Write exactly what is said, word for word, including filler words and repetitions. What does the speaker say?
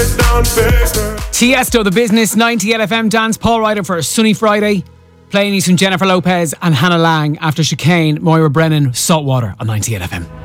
Tiesto, The Business, ninety-eight F M Dance. Paul Ryder for a sunny Friday. Playing you some Jennifer Lopez and Hannah Lang after Chicane, Moira Brennan, Saltwater on ninety-eight F M.